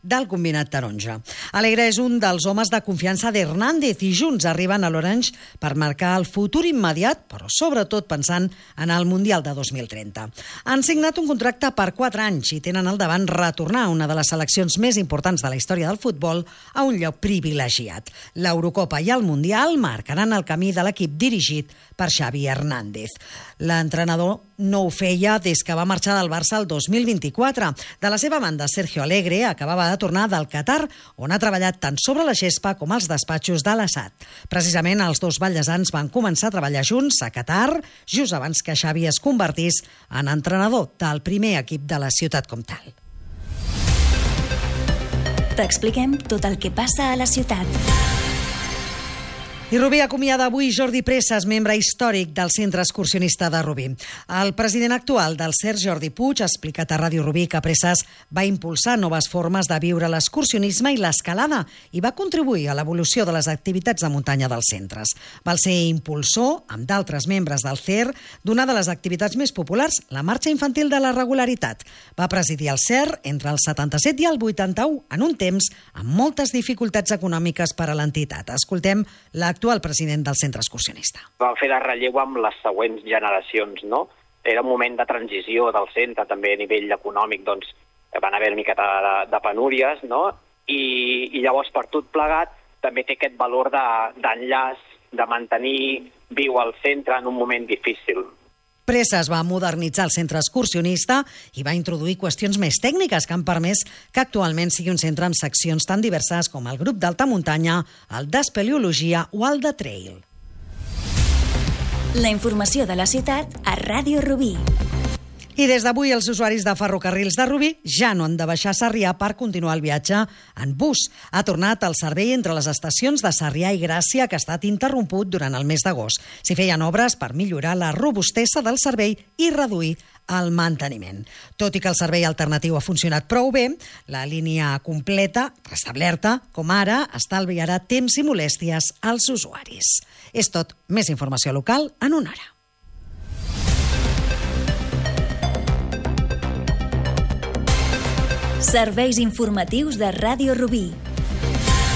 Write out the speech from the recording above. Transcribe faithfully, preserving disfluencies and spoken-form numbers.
del combinat taronja. Alegre és un dels homes de confiança d'Hernández i junts arriben a l'Orange per marcar el futur immediat, però sobretot pensant en el Mundial de dos mil trenta. Han signat un contracte per quatre anys i tenen al davant retornar a una de les seleccions més importants de la història del futbol a un lloc privilegiat. L'Eurocopa i el Mundial marcaran el camí de l'equip dirigit per Xavi Hernández. L'entrenador no ho feia des que va marxar del Barça el dos mil vint-i-quatre. De la seva banda, Sergio Alegre acabava de tornar del Qatar, on ha treballat tant sobre la gespa com als despatxos de l'Assad. Precisament els dos ballesans van començar a treballar junts a Qatar, just abans que Xavi es convertís en entrenador del primer equip de la ciutat comtal. T'expliquem tot el que passa a la ciutat. I Rubí acomiada avui Jordi Presas, membre històric del Centre Excursionista de Rubí. El president actual del C E R, Jordi Puig, ha explicat a Ràdio Rubí que Presas va impulsar noves formes de viure l'excursionisme i l'escalada i va contribuir a l'evolució de les activitats de muntanya dels centres. Va ser impulsor, amb d'altres membres del C E R, d'una de les activitats més populars, la marxa infantil de la regularitat. Va presidir el C E R entre el setanta-set i el vuitanta-u, en un temps amb moltes dificultats econòmiques per a l'entitat. Escoltem l'actual actual president del centre excursionista. Vam fer de relleu amb les següents generacions, no? Era un moment de transició del centre, també a nivell econòmic, doncs van haver una miqueta de, de penúries, no? I, i llavors per tot plegat també té aquest valor d'enllaç, de, de mantenir viu el centre en un moment difícil. Presas va modernitzar el centre excursionista i va introduir qüestions més tècniques que han permès que actualment sigui un centre amb seccions tan diverses com el grup d'alta muntanya, el d'espeleologia o el de trail. La informació de la ciutat a Ràdio Rubí. I des d'avui els usuaris de ferrocarrils de Rubí ja no han de baixar a Sarrià per continuar el viatge en bus. Ha tornat el servei entre les estacions de Sarrià i Gràcia, que ha estat interromput durant el mes d'agost. S'hi feien obres per millorar la robustesa del servei i reduir el manteniment. Tot i que el servei alternatiu ha funcionat prou bé, la línia completa, restablerta, com ara, estalviarà temps i molèsties als usuaris. És tot. Més informació local en una hora. Serveis informatius de Ràdio Rubí.